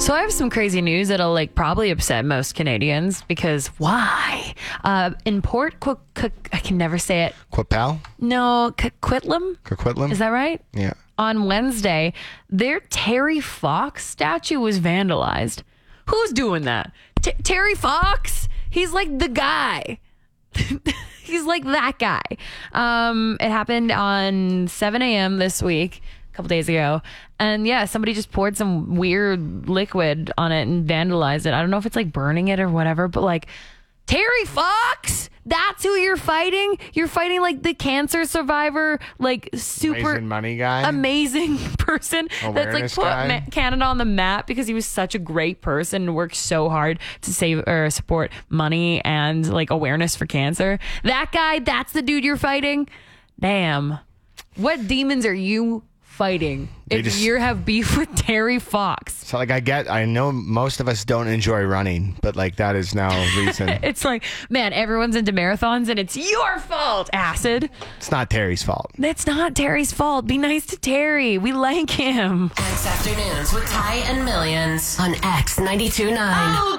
So I have some crazy news that'll like probably upset most Canadians because why? In I can never say it. Quipal? No, Coquitlam? Coquitlam? Is that right? Yeah. On Wednesday, their Terry Fox statue was vandalized. Who's doing that? Terry Fox? He's like the guy. He's like that guy. It happened on 7 a.m. this week, a couple days ago. And yeah, somebody just poured some weird liquid on it and vandalized it. I don't know if it's like burning it or whatever, but like, Terry Fox? That's who you're fighting? You're fighting like the cancer survivor, like super Amazing money guy? amazing person that's like Awareness put guy? Canada on the map because he was such a great person and worked so hard to save or support money and like awareness for cancer. That guy, that's the dude you're fighting? Damn. What demons are you fighting if you have beef with Terry Fox? So like I know most of us don't enjoy running, but like that is now a reason. It's like, man, everyone's into marathons and it's your fault, Acid. It's not Terry's fault. It's not Terry's fault. Be nice to Terry. We like him. X Afternoons with Ty and Millions on X 92.9.